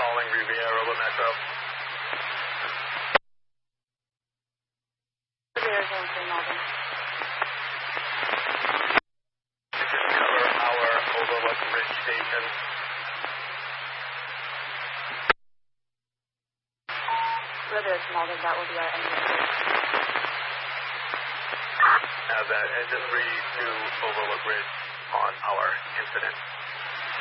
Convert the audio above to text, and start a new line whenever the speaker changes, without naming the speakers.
calling Riviera over Metro.
Riviera Zone 3, Malden.
This is cover our Overlook Ridge Station.
Riviera to Malden, that will be our engine.
Have that engine 3 to Overlook Ridge on our incident.